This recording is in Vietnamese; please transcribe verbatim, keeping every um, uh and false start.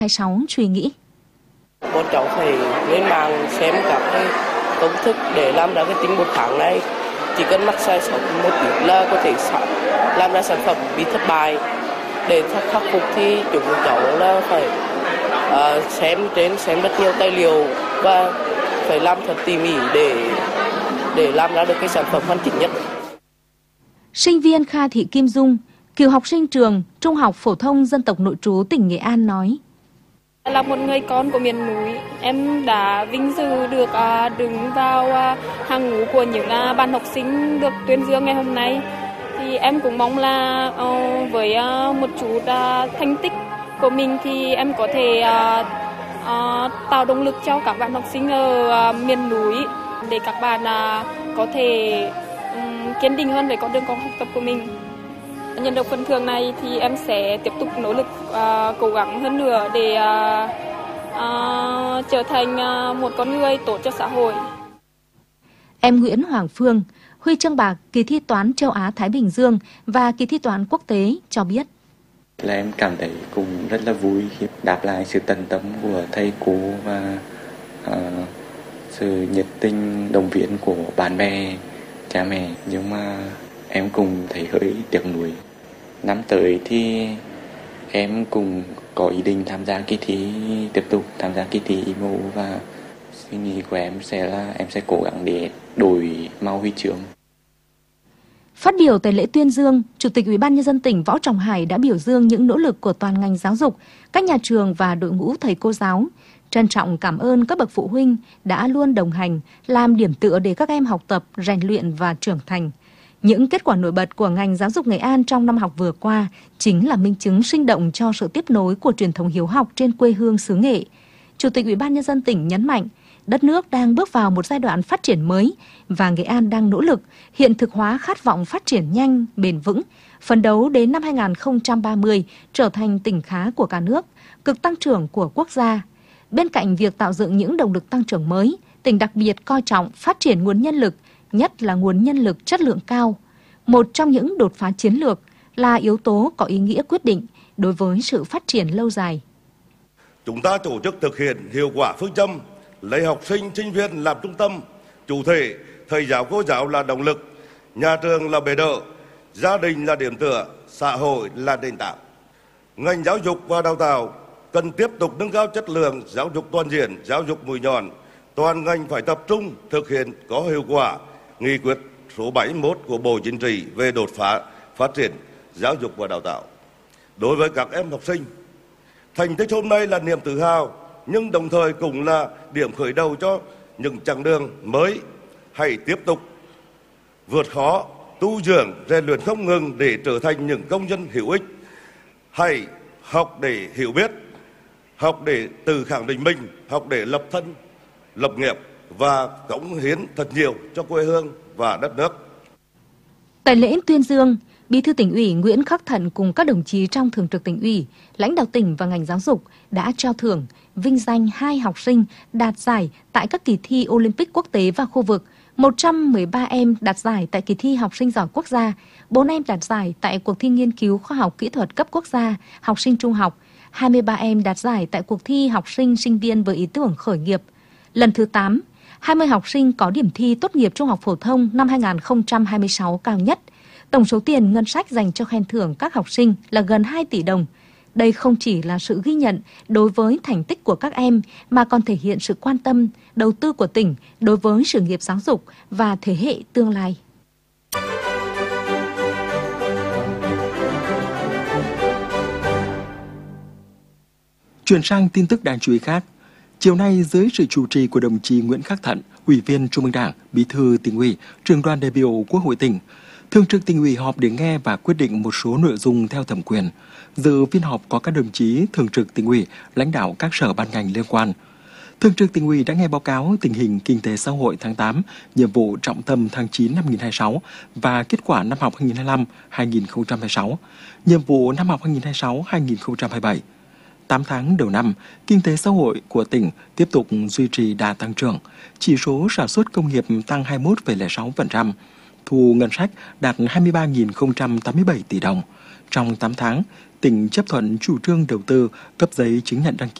hai sáu suy nghĩ. Bọn cháu phải lên mạng xem các cái công thức để làm ra cái tinh bột kháng này. Chỉ cần mắc sai sót một ít là có thể làm ra sản phẩm bị thất bại. Để khắc phục thì chúng cháu là phải uh, xem trên xem rất nhiều tài liệu và phải làm thật tỉ mỉ để để làm ra được cái sản phẩm hoàn chỉnh nhất. Sinh viên Kha Thị Kim Dung, cựu học sinh trường Trung học phổ thông dân tộc nội trú tỉnh Nghệ An nói: Là một người con của miền núi, em đã vinh dự được uh, đứng vào uh, hàng ngũ của những uh, bạn học sinh được tuyên dương ngày hôm nay. Thì em cũng mong là uh, với uh, một chút uh, thành tích của mình thì em có thể uh, uh, tạo động lực cho các bạn học sinh ở uh, miền núi để các bạn uh, có thể um, kiên định hơn về con đường học tập của mình. Nhận được phần thưởng này thì em sẽ tiếp tục nỗ lực uh, cố gắng hơn nữa để uh, uh, trở thành uh, một con người tốt cho xã hội. Em Nguyễn Hoàng Phương, huy chương bạc kỳ thi toán châu Á Thái Bình Dương và kỳ thi toán quốc tế cho biết: Là em cảm thấy cũng rất là vui khi đáp lại sự tận tâm của thầy cô và uh, sự nhiệt tình động viên của bạn bè, cha mẹ, nhưng mà em cũng thấy hơi tiếc nuối. Năm tới thì em cũng có ý định tham gia kỳ thi, tiếp tục tham gia kỳ thi i em o và suy nghĩ của em sẽ là em sẽ cố gắng để đổi màu huy chương. Phát biểu tại lễ tuyên dương, Chủ tịch Ủy ban nhân dân tỉnh Võ Trọng Hải đã biểu dương những nỗ lực của toàn ngành giáo dục, các nhà trường và đội ngũ thầy cô giáo. Trân trọng cảm ơn các bậc phụ huynh đã luôn đồng hành, làm điểm tựa để các em học tập, rèn luyện và trưởng thành. Những kết quả nổi bật của ngành giáo dục Nghệ An trong năm học vừa qua chính là minh chứng sinh động cho sự tiếp nối của truyền thống hiếu học trên quê hương xứ Nghệ. Chủ tịch Ủy ban nhân dân tỉnh nhấn mạnh, đất nước đang bước vào một giai đoạn phát triển mới và Nghệ An đang nỗ lực hiện thực hóa khát vọng phát triển nhanh, bền vững, phấn đấu đến năm hai nghìn không trăm ba mươi trở thành tỉnh khá của cả nước, cực tăng trưởng của quốc gia. Bên cạnh việc tạo dựng những động lực tăng trưởng mới, tỉnh đặc biệt coi trọng phát triển nguồn nhân lực, nhất là nguồn nhân lực chất lượng cao. Một trong những đột phá chiến lược là yếu tố có ý nghĩa quyết định đối với sự phát triển lâu dài. Chúng ta tổ chức thực hiện hiệu quả phương châm lấy học sinh, sinh viên làm trung tâm, chủ thể, thầy giáo, cô giáo là động lực, nhà trường là bệ đỡ, gia đình là điểm tựa, xã hội là nền tảng. Ngành giáo dục và đào tạo cần tiếp tục nâng cao chất lượng giáo dục toàn diện, giáo dục mũi nhọn. Toàn ngành phải tập trung thực hiện có hiệu quả nghị quyết số bảy mươi mốt của Bộ Chính trị về đột phá phát triển giáo dục và đào tạo. Đối với các em học sinh, thành tích hôm nay là niềm tự hào, nhưng đồng thời cũng là điểm khởi đầu cho những chặng đường mới. Hãy tiếp tục vượt khó, tu dưỡng, rèn luyện không ngừng để trở thành những công dân hữu ích. Hãy học để hiểu biết, học để tự khẳng định mình, học để lập thân, lập nghiệp và cống hiến thật nhiều cho quê hương và đất nước. Tại lễ tuyên dương, Bí thư Tỉnh ủy Nguyễn Khắc Thận cùng các đồng chí trong Thường trực Tỉnh ủy, lãnh đạo tỉnh và ngành giáo dục đã trao thưởng, vinh danh hai học sinh đạt giải tại các kỳ thi Olympic quốc tế và khu vực, một trăm mười ba em đạt giải tại kỳ thi học sinh giỏi quốc gia, bốn em đạt giải tại cuộc thi nghiên cứu khoa học kỹ thuật cấp quốc gia, học sinh trung học, hai mươi ba em đạt giải tại cuộc thi học sinh sinh viên với ý tưởng khởi nghiệp. Lần thứ tám, hai mươi học sinh có điểm thi tốt nghiệp trung học phổ thông năm hai nghìn không trăm hai mươi sáu cao nhất. Tổng số tiền ngân sách dành cho khen thưởng các học sinh là gần hai tỷ đồng. Đây không chỉ là sự ghi nhận đối với thành tích của các em mà còn thể hiện sự quan tâm, đầu tư của tỉnh đối với sự nghiệp giáo dục và thế hệ tương lai. Chuyển sang tin tức đáng chú ý khác. Chiều nay, dưới sự chủ trì của đồng chí Nguyễn Khắc Thận, Ủy viên Trung ương Đảng, Bí thư Tỉnh ủy, Trưởng đoàn đại biểu Quốc hội tỉnh, Thường trực Tỉnh ủy họp để nghe và quyết định một số nội dung theo thẩm quyền. Dự phiên họp có các đồng chí Thường trực Tỉnh ủy, lãnh đạo các sở ban ngành liên quan. Thường trực Tỉnh ủy đã nghe báo cáo tình hình kinh tế xã hội tháng tám, nhiệm vụ trọng tâm tháng chín năm hai nghìn không trăm hai mươi sáu và kết quả năm học hai nghìn không trăm hai mươi lăm hai nghìn không trăm hai mươi sáu, nhiệm vụ năm học hai nghìn không trăm hai mươi sáu hai nghìn không trăm hai mươi bảy. tám tháng đầu năm, kinh tế xã hội của tỉnh tiếp tục duy trì đà tăng trưởng, chỉ số sản xuất công nghiệp tăng hai mươi mốt phẩy không sáu phần trăm, thu ngân sách đạt hai mươi ba nghìn không trăm tám mươi bảy tỷ đồng. Trong tám tháng, tỉnh chấp thuận chủ trương đầu tư cấp giấy chứng nhận đăng ký